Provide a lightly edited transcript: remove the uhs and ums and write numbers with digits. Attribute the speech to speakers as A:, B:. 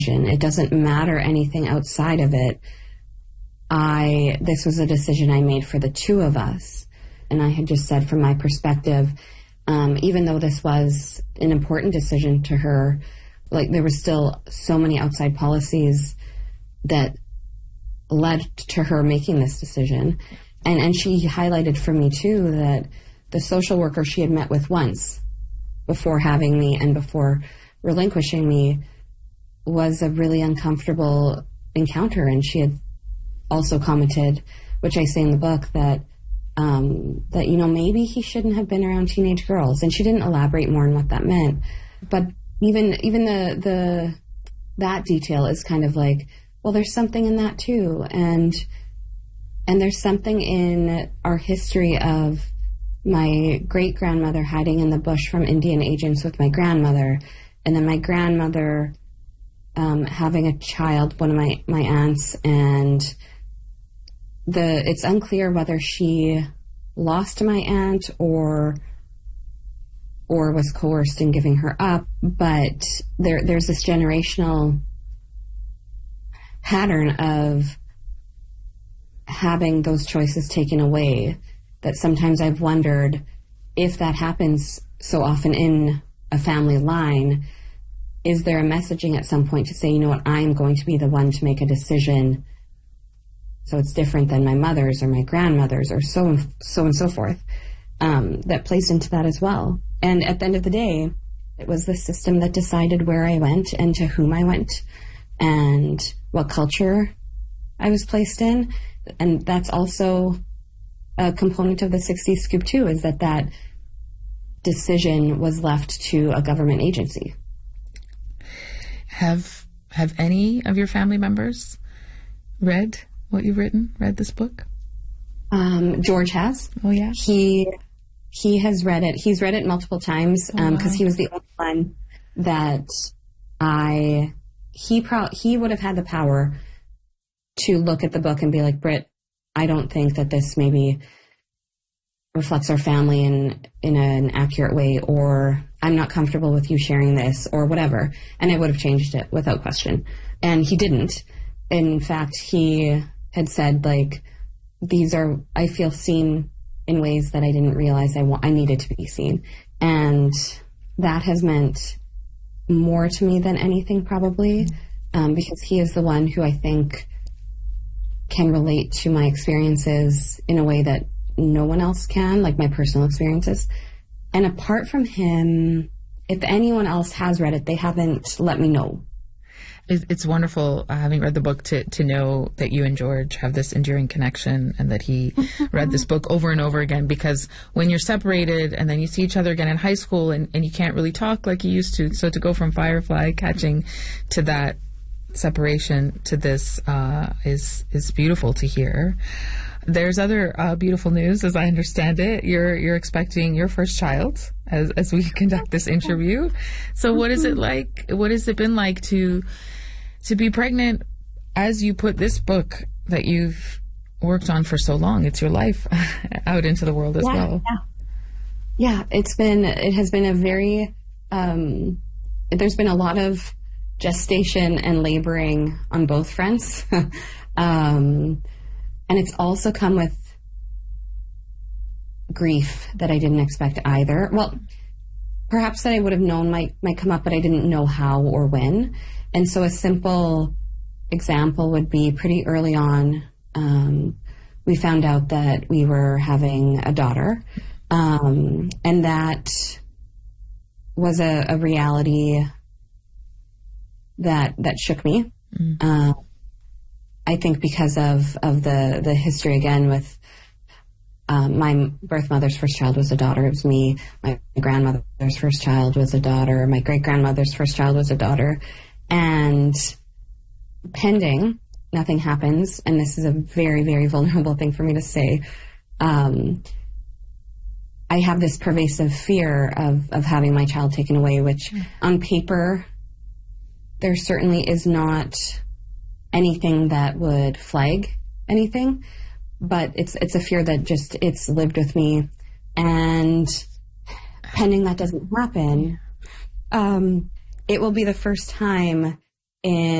A: It doesn't matter anything outside of it. This was a decision I made for the two of us. And I had just said, from my perspective, even though this was an important decision to her, like, there was still so many outside policies that led to her making this decision. And she highlighted for me too that the social worker she had met with once before having me and before relinquishing me was a really uncomfortable encounter. And she had also commented, which I say in the book, that maybe he shouldn't have been around teenage girls. And she didn't elaborate more on what that meant. But even that detail is kind of like, well, there's something in that too. And there's something in our history of my great-grandmother hiding in the bush from Indian agents with my grandmother, and then my grandmother having a child, one of my aunts, and it's unclear whether she lost my aunt or was coerced in giving her up, but there's this generational pattern of having those choices taken away that sometimes I've wondered if that happens so often in a family line, is there a messaging at some point to say, you know what, I'm going to be the one to make a decision so it's different than my mother's or my grandmother's or so and so forth, that plays into that as well. And at the end of the day, it was the system that decided where I went and to whom I went and what culture I was placed in. And that's also a component of the 60s scoop too, is that decision was left to a government agency.
B: Have any of your family members read what you've written, read this book?
A: George has.
B: Oh, yeah.
A: He has read it. He's read it multiple times because he was the only one that he would have had the power to look at the book and be like, Britt, I don't think that this maybe reflects our family in an accurate way, or I'm not comfortable with you sharing this, or whatever. And I would have changed it without question. And he didn't. In fact, he had said, like, I feel seen in ways that I didn't realize I needed to be seen. And that has meant more to me than anything, probably, because he is the one who I think can relate to my experiences in a way that no one else can, like my personal experiences. And apart from him, if anyone else has read it, they haven't let me know.
B: It's wonderful, having read the book, to know that you and George have this enduring connection and that he read this book over and over again, because when you're separated and then you see each other again in high school and you can't really talk like you used to, so to go from Firefly catching to that separation to this is beautiful to hear. There's other beautiful news, as I understand it. You're expecting your first child as we conduct this interview. So what is it like? What has it been like to be pregnant as you put this book that you've worked on for so long? It's your life out into the world as well.
A: Yeah. It has been a very, there's been a lot of gestation and laboring on both fronts. And it's also come with grief that I didn't expect either. Well, perhaps that I would have known might come up, but I didn't know how or when. And so a simple example would be pretty early on, we found out that we were having a daughter. And that was a reality that shook me. I think because of the history, again, with my birth mother's first child was a daughter. It was me. My grandmother's first child was a daughter. My great-grandmother's first child was a daughter. And pending, nothing happens. And this is a very, very vulnerable thing for me to say. I have this pervasive fear of having my child taken away, which on paper, there certainly is not anything that would flag anything, but it's a fear that it's lived with me. And pending that doesn't happen, it will be the first time And